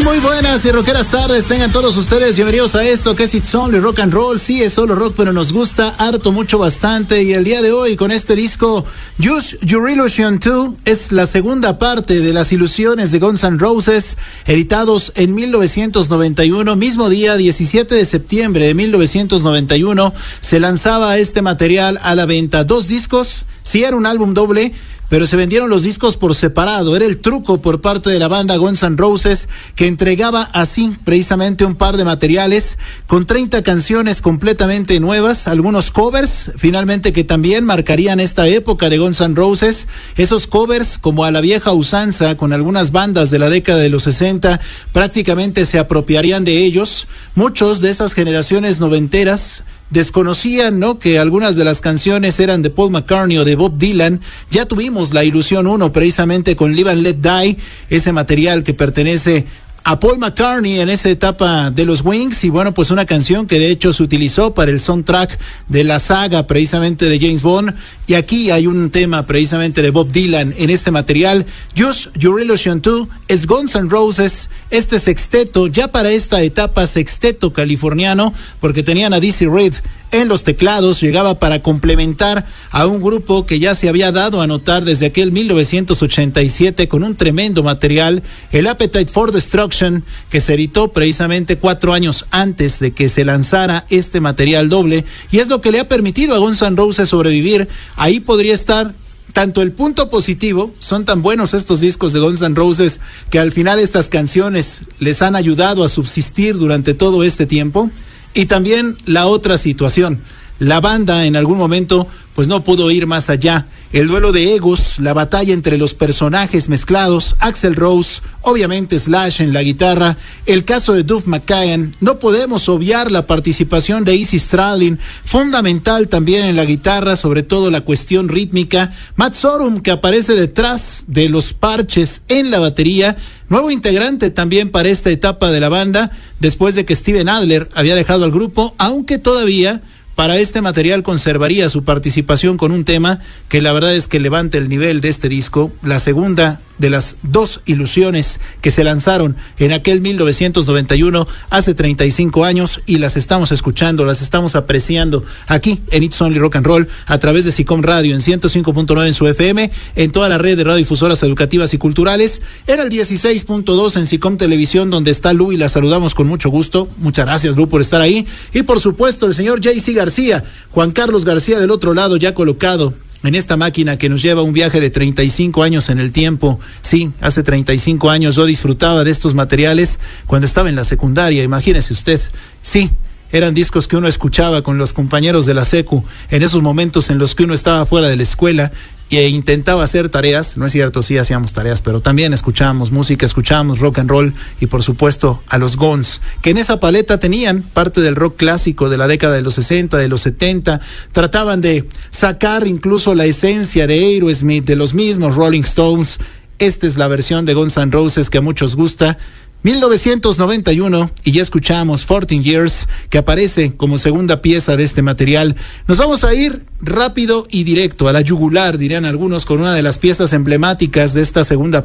Muy buenas y rockeras tardes, tengan todos ustedes bienvenidos a esto que es It's Only Rock and Roll. Sí, es solo rock, pero nos gusta harto, mucho, bastante. Y el día de hoy con este disco Use Your Illusion 2 es la segunda parte de las ilusiones de Guns N' Roses, editados en 1991, mismo día 17 de septiembre de 1991 se lanzaba este material a la venta. 2 discos, sí era un álbum doble, pero se vendieron los discos por separado. Era el truco por parte de la banda Guns N' Roses, que entregaba así precisamente un par de materiales con 30 canciones completamente nuevas, algunos covers finalmente que también marcarían esta época de Guns N' Roses. Esos covers, como a la vieja usanza con algunas bandas de la década de los 60, prácticamente se apropiarían de ellos. Muchos de esas generaciones noventeras desconocían, ¿no?, que algunas de las canciones eran de Paul McCartney o de Bob Dylan. Ya tuvimos la ilusión 1 precisamente con Live and Let Die, ese material que pertenece a Paul McCartney en esa etapa de los Wings, y bueno, pues una canción que de hecho se utilizó para el soundtrack de la saga precisamente de James Bond. Y aquí hay un tema precisamente de Bob Dylan en este material. Use Your Illusion 2 es Guns N' Roses, este sexteto, ya para esta etapa sexteto californiano, porque tenían a Dizzy Reed en los teclados, llegaba para complementar a un grupo que ya se había dado a notar desde aquel 1987 con un tremendo material, el Appetite for Destruction, que se editó precisamente 4 años antes de que se lanzara este material doble, y es lo que le ha permitido a Guns N' Roses sobrevivir. Ahí podría estar tanto el punto positivo, son tan buenos estos discos de Guns N' Roses que al final estas canciones les han ayudado a subsistir durante todo este tiempo, y también la otra situación. La banda en algún momento pues no pudo ir más allá. El duelo de egos, la batalla entre los personajes mezclados, Axl Rose, obviamente Slash en la guitarra, el caso de Duff McKagan. No podemos obviar la participación de Izzy Stradlin, fundamental también en la guitarra, sobre todo la cuestión rítmica. Matt Sorum, que aparece detrás de los parches en la batería, nuevo integrante también para esta etapa de la banda, después de que Steven Adler había dejado al grupo, aunque todavía para este material conservaría su participación con un tema que la verdad es que levanta el nivel de este disco, la segunda de las 2 ilusiones que se lanzaron en aquel 1991, hace 35 años, y las estamos escuchando, las estamos apreciando aquí en It's Only Rock and Roll a través de SICOM Radio en 105.9 en su FM, en toda la red de radiodifusoras educativas y culturales, era el 16.2 en SICOM Televisión, donde está Lu y la saludamos con mucho gusto. Muchas gracias, Lu, por estar ahí. Y por supuesto el señor JC García, Juan Carlos García del otro lado, ya colocado en esta máquina que nos lleva un viaje de 35 años en el tiempo. Sí, hace 35 años yo disfrutaba de estos materiales cuando estaba en la secundaria, imagínese usted. Sí, eran discos que uno escuchaba con los compañeros de la secu, en esos momentos en los que uno estaba fuera de la escuela e intentaba hacer tareas. No es cierto, sí hacíamos tareas, pero también escuchábamos música, escuchábamos rock and roll, y por supuesto a los Guns, que en esa paleta tenían parte del rock clásico de la década de los 60, de los 70, trataban de sacar incluso la esencia de Aerosmith, de los mismos Rolling Stones. Esta es la versión de Guns N' Roses que a muchos gusta. 1991, y ya escuchamos 14 Years, que aparece como segunda pieza de este material. Nos vamos a ir rápido y directo a la yugular, dirían algunos, con una de las piezas emblemáticas de esta segunda